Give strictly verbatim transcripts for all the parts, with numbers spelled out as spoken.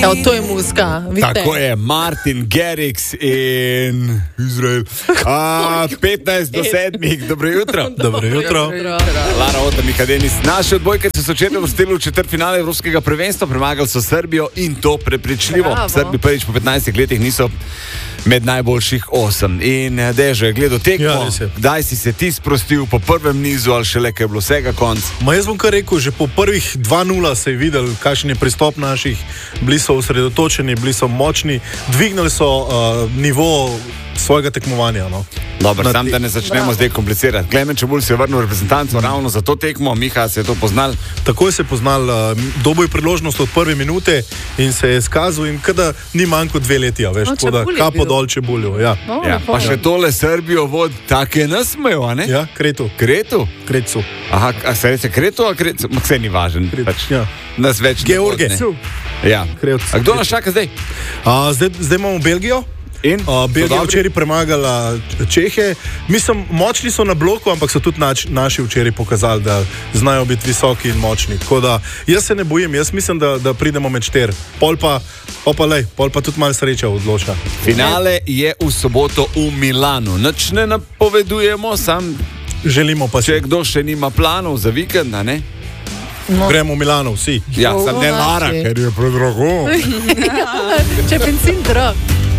Evo, to je muzika. Vidite? Tako je, Martin Garrix in Izrael. A, petnajst do sedmih, dobro jutro. Dobro jutro. Lara Ota, Mika Denis. Naši odbojke so se včeraj vrstili v četrtfinale Evropskega prvenstva, premagali so Srbijo in to prepričljivo. Bravo. Srbi prvič po petnajstih letih niso med najboljših osem. In Dežo je gledal tekmo, Ja, res je. kdaj si se ti sprostil po prvem nizu ali šele, kaj je bilo vsega konc? Ma jaz bom kar rekel, že po prvih dva nula se je videl, kakšen je pristop naših, bili so osredotočeni, bili so močni, dvignili so uh, nivo svojega tekmovanja. No. Dobro, Na sam te- da ne začnemo Bravo. zdaj komplicirati. Klemen Čebulj se je vrnil v reprezentanco mm. ravno za to tekmo, Miha se je to poznal. Takoj se je poznal, uh, dobil je priložnost od prve minute in se je izkazal in kada ni manj kot dve leti, a veš, No, tako da Čebulj je kapo bil. dol Čebulju. Ja, No, Ja, lepo. pa še tole Srbijo vod, take nasmejo, a ne? ja Kretu, Kretu? Kretcu. Aha, a se reče Kretu, a Kretu? Mak se ni važen. Kret- Pač, ja. nas več ne George. vod, ne. Ja. Krevc. A kdo nas čaka zdaj? A, zdaj, zdaj imamo Belgijo. In? Uh, Belgija So je dobri? včeraj premagala Čehe. Mislim, močni so na bloku, ampak so tudi nač, naši včeraj pokazali, da znajo biti visoki in močni. Tako da jaz se ne bojim, jaz mislim, da, da pridemo med štir. Pol pa, opa lej, pol pa tudi malo sreča odloča. Finale je v soboto v Milanu. Nič ne napovedujemo, sam Želimo pa če si. kdo še nima planov za vikend, a ne? No. Gremo v Milano vsi. Ja, sam ne O, Lara, naši. ker je predrago. Če je benzin drag.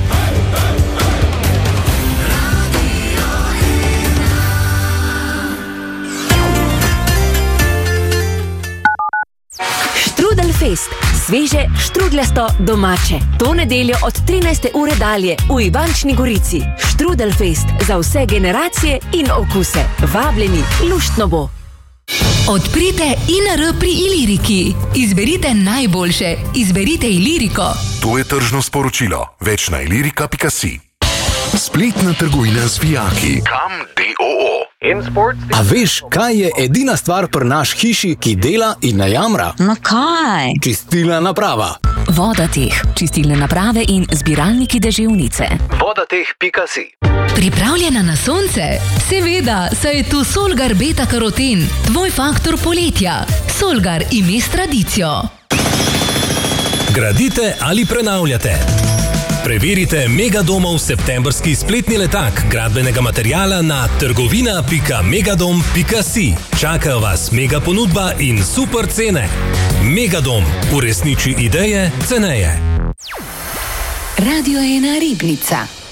Štrudelfest. Sveže, štrudljasto, domače. To nedeljo od trinajste ure dalje v Ivančni Gorici. Štrudelfest za vse generacije in okuse. Vabljeni, luštno bo. Odprite I N R pri Iliriki. Izberite najboljše. Izberite Iliriko. To je tržno sporočilo. Več na ilirika pika si. Spletna trgovina z vijaki. Kam D O O. A veš, kaj je edina stvar pri naš hiši, ki dela in ne jamra? No kaj? Čistilna naprava. Vodateh, čistilne naprave in zbiralniki deževnice. vodateh pika si. Pripravljena na sonce? Seveda, saj je tu Solgar beta karoten, tvoj faktor poletja. Solgar ime s tradicijo. Gradite ali prenavljate? Preverite Megadomov septembrski spletni letak gradbenega materijala na trgovina pika megadom pika si. Čakajo vas mega ponudba in super cene. Megadom, uresniči ideje ceneje. Radio ena Ribnica.